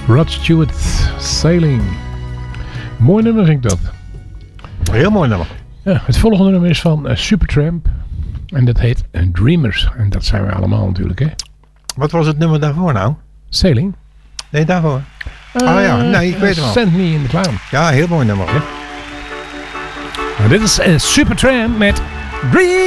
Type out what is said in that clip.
Rod Stewart, Sailing. Mooi nummer vind ik dat. Heel mooi nummer. Ja, het volgende nummer is van Supertramp. En dat heet Dreamers. En dat zijn we allemaal natuurlijk, hè. Wat was het nummer daarvoor nou? Sailing. Nee, daarvoor. Ja, nee, ik weet het wel. Send Me in the Clown. Ja, heel mooi nummer. Ja. Nou, dit is Supertramp met Dreamers.